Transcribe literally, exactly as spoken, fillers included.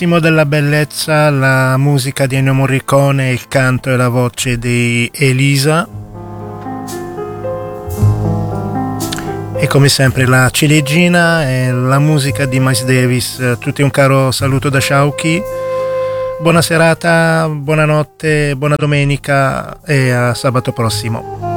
Della bellezza, la musica di Ennio Morricone, il canto e la voce di Elisa, e come sempre la ciliegina e la musica di Miles Davis. Tutti un caro saluto da Sciauchi, buona serata, buonanotte, buona domenica e a sabato prossimo.